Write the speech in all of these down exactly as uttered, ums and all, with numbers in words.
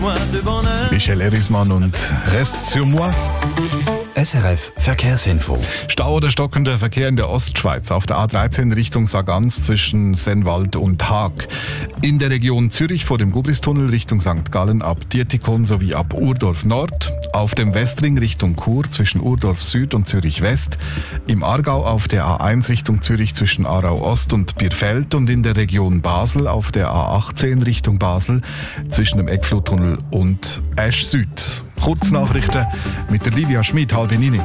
Michel Erismann und Reste sur moi. S R F Verkehrsinfo. Stau oder stockender Verkehr in der Ostschweiz auf der A dreizehn Richtung Sargans zwischen Sennwald und Haag. In der Region Zürich vor dem Gubristunnel Richtung Sankt Gallen ab Dietikon sowie ab Urdorf Nord. Auf dem Westring Richtung Chur zwischen Urdorf Süd und Zürich West. Im Aargau auf der A eins Richtung Zürich zwischen Aarau Ost und Birfeld und in der Region Basel auf der A achtzehn Richtung Basel zwischen dem Eckfluttunnel und Esch Süd. Kurznachrichten mit der Livia Schmid, halb neun.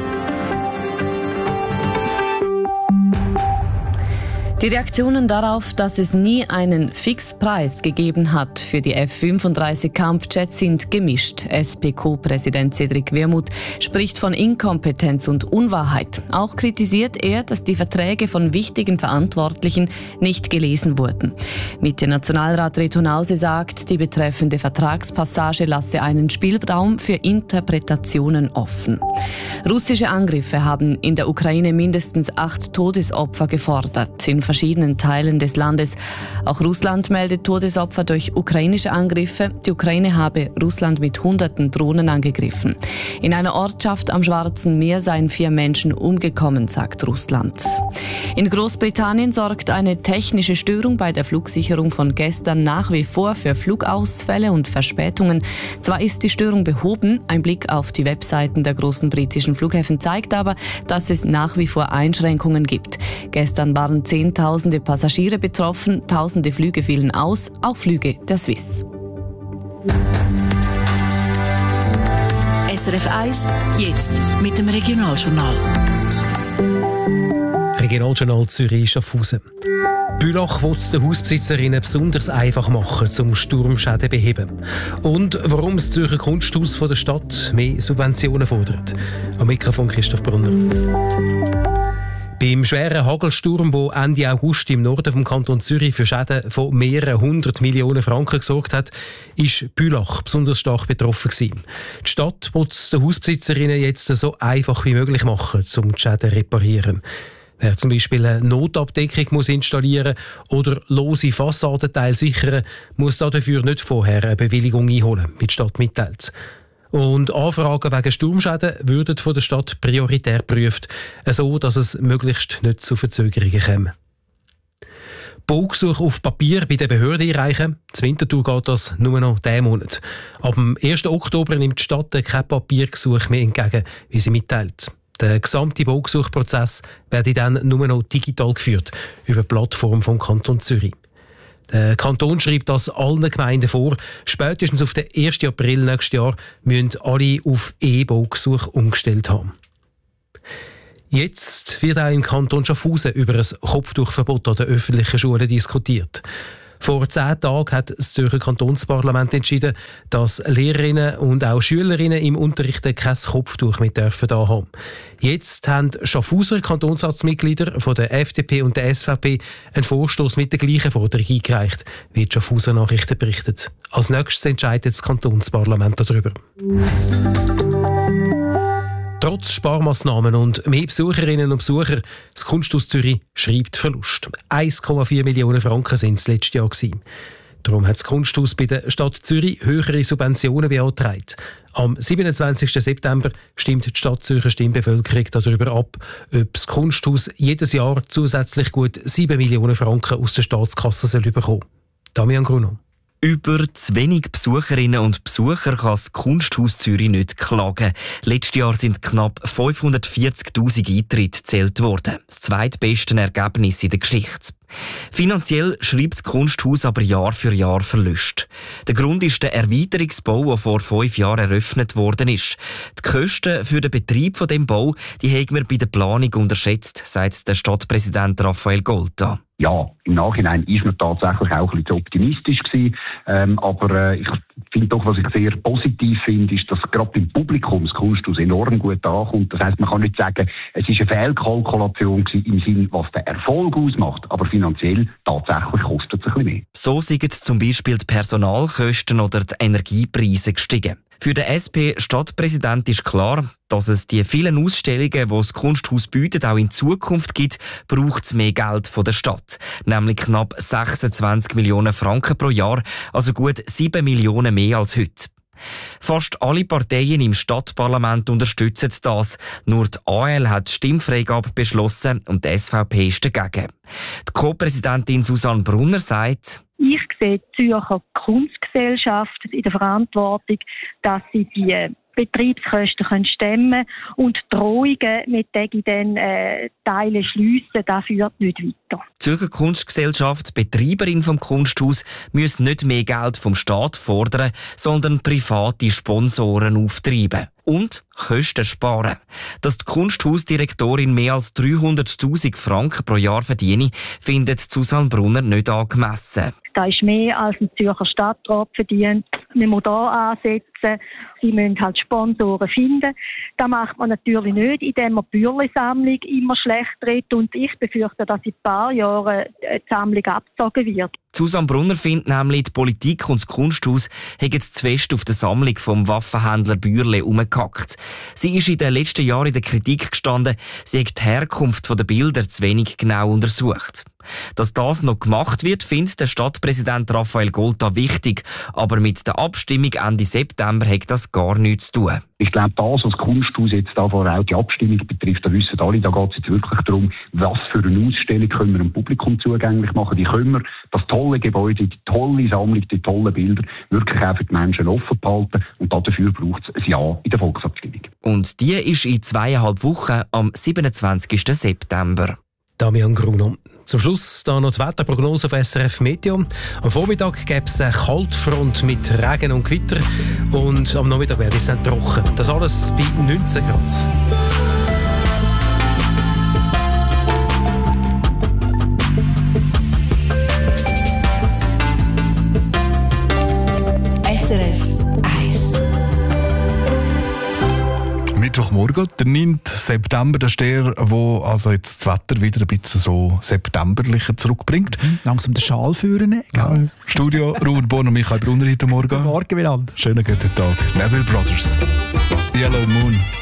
Die Reaktionen darauf, dass es nie einen Fixpreis gegeben hat für die F fünfunddreißig Kampfjets, sind gemischt. S P Q-Präsident Cedric Wermuth spricht von Inkompetenz und Unwahrheit. Auch kritisiert er, dass die Verträge von wichtigen Verantwortlichen nicht gelesen wurden. Mitte-Nationalrat Reto Nause sagt, die betreffende Vertragspassage lasse einen Spielraum für Interpretationen offen. Russische Angriffe haben in der Ukraine mindestens acht Todesopfer gefordert. In verschiedenen Teilen des Landes. Auch Russland meldet Todesopfer durch ukrainische Angriffe. Die Ukraine habe Russland mit hunderten Drohnen angegriffen. In einer Ortschaft am Schwarzen Meer seien vier Menschen umgekommen, sagt Russland. In Großbritannien sorgt eine technische Störung bei der Flugsicherung von gestern nach wie vor für Flugausfälle und Verspätungen. Zwar ist die Störung behoben, ein Blick auf die Webseiten der großen britischen Flughäfen zeigt aber, dass es nach wie vor Einschränkungen gibt. Gestern waren zehntausende Passagiere betroffen, tausende Flüge fielen aus, auch Flüge der Swiss. S R F eins, jetzt mit dem Regionaljournal. Regionaljournal Zürich Schaffhausen. Bülach will es den Hausbesitzerinnen besonders einfach machen, um Sturmschäden zu beheben. Und warum das Zürcher Kunsthaus von der Stadt mehr Subventionen fordert. Am Mikrofon Christoph Brunner. Beim schweren Hagelsturm, der Ende August im Norden vom Kanton Zürich für Schäden von mehreren hundert Millionen Franken gesorgt hat, ist Bülach besonders stark betroffen gewesen. Die Stadt will es den Hausbesitzerinnen jetzt so einfach wie möglich machen, um die Schäden zu reparieren. Wer zum Beispiel eine Notabdeckung muss installieren oder lose Fassadenteile sichern, muss dafür nicht vorher eine Bewilligung einholen, wie die Stadt mitteilt. Und Anfragen wegen Sturmschäden würden von der Stadt prioritär geprüft, so dass es möglichst nicht zu Verzögerungen käme. Baugesuch auf Papier bei der Behörde einreichen. Zu Winterthur geht das nur noch diesen Monat. Ab dem ersten Oktober nimmt die Stadt kein Papiergesuch mehr entgegen, wie sie mitteilt. Der gesamte Baugesuchprozess werde dann nur noch digital geführt, über die Plattform vom Kanton Zürich. Der Kanton schreibt das allen Gemeinden vor. Spätestens auf den ersten April nächstes Jahr müssen alle auf E-Baugesuch umgestellt haben. Jetzt wird auch im Kanton Schaffhausen über ein Kopftuchverbot an den öffentlichen Schulen diskutiert. Vor zehn Tagen hat das Zürcher Kantonsparlament entschieden, dass Lehrerinnen und auch Schülerinnen im Unterricht kein Kopftuch mehr dürfen haben. Jetzt haben Schaffhauser Kantonsratsmitglieder von der F D P und der S V P einen Vorstoß mit der gleichen Forderung eingereicht, wie die Schaffhauser Nachrichten berichtet. Als nächstes entscheidet das Kantonsparlament darüber. Trotz Sparmaßnahmen und mehr Besucherinnen und Besucher, das Kunsthaus Zürich schreibt Verlust. eins Komma vier Millionen Franken sind es letztes Jahr gewesen. Darum hat das Kunsthaus bei der Stadt Zürich höhere Subventionen beantragt. Am siebenundzwanzigsten September stimmt die Stadt Zürcher Stimmbevölkerung darüber ab, ob das Kunsthaus jedes Jahr zusätzlich gut sieben Millionen Franken aus der Staatskasse soll bekommen. Damian Gruno. Über zu wenig Besucherinnen und Besucher kann das Kunsthaus Zürich nicht klagen. Letztes Jahr sind knapp fünfhundertvierzigtausend Eintritte gezählt worden. Das zweitbeste Ergebnis in der Geschichte. Finanziell schreibt das Kunsthaus aber Jahr für Jahr Verluste. Der Grund ist der Erweiterungsbau, der vor fünf Jahren eröffnet worden ist. Die Kosten für den Betrieb von dem Bau, die haben wir bei der Planung unterschätzt, sagt der Stadtpräsident Raphael Golta. Ja, im Nachhinein ist man tatsächlich auch ein bisschen optimistisch gewesen. Ähm, aber äh, ich finde doch, was ich sehr positiv finde, ist, dass gerade beim Publikum das Kunsthaus enorm gut ankommt. Das heisst, man kann nicht sagen, es ist eine Fehlkalkulation gewesen im Sinne, was den Erfolg ausmacht. Aber finanziell tatsächlich kostet es ein bisschen mehr. So sind zum Beispiel die Personalkosten oder die Energiepreise gestiegen. Für den S P-Stadtpräsident ist klar, dass es die vielen Ausstellungen, die das Kunsthaus bietet, auch in Zukunft gibt, braucht es mehr Geld von der Stadt. Nämlich knapp sechsundzwanzig Millionen Franken pro Jahr, also gut sieben Millionen mehr als heute. Fast alle Parteien im Stadtparlament unterstützen das. Nur die A L hat die Stimmfreigabe beschlossen und die S V P ist dagegen. Die Co-Präsidentin Susanne Brunner sagt: Ich sehe die Zürcher Kunstgesellschaft in der Verantwortung, dass sie die Betriebskosten können stemmen und Drohungen mit denen dann äh, Teile schliessen, das führt nicht weiter. Die Zürcher Kunstgesellschaft, Betreiberin vom Kunsthaus, muss nicht mehr Geld vom Staat fordern, sondern private Sponsoren auftreiben. Und Kosten sparen. Dass die Kunsthausdirektorin mehr als dreihunderttausend Franken pro Jahr verdiene, findet Susanne Brunner nicht angemessen. Das ist mehr als ein Zürcher Stadtrat verdient. Man muss hier ansetzen. Sie müssen halt Sponsoren finden. Das macht man natürlich nicht, indem man die Bürgersammlung immer schlecht redet. Und ich befürchte, dass in ein paar Jahren die Sammlung abgezogen wird. Susanne Brunner findet nämlich, die Politik und das Kunsthaus haben zu fest auf der Sammlung vom Waffenhändler Bürle herumgehackt. Sie ist in den letzten Jahren in der Kritik gestanden, sie hat die Herkunft der Bilder zu wenig genau untersucht. Dass das noch gemacht wird, findet der Stadtpräsident Raphael Golta wichtig, aber mit der Abstimmung Ende September hat das gar nichts zu tun. Ich glaube, das, was das Kunsthaus jetzt da vor auch die Abstimmung betrifft, da wissen alle, da geht es jetzt wirklich darum, was für eine Ausstellung können wir dem Publikum zugänglich machen. Die können wir das tolle Gebäude, die tolle Sammlung, die tollen Bilder wirklich auch für die Menschen offen behalten. Und dafür braucht es ein Ja in der Volksabstimmung. Und die ist in zweieinhalb Wochen am siebenundzwanzigsten September. Damian Gruno. Zum Schluss da noch die Wetterprognose auf S R F Meteo. Am Vormittag gäbe es eine Kaltfront mit Regen und Gewitter und am Nachmittag wäre es dann trocken. Das alles bei neunzehn Grad. S R F eins. Mittwochmorgen, der neunten September, das ist der, wo also jetzt das Wetter wieder ein bisschen so septemberlicher zurückbringt. Mhm, langsam den Schal führen. Ja. Studio, Ruben Born und Michael Brunner heute Morgen. Guten Morgen miteinander. Schönen guten Tag. Neville Brothers. Yellow Moon.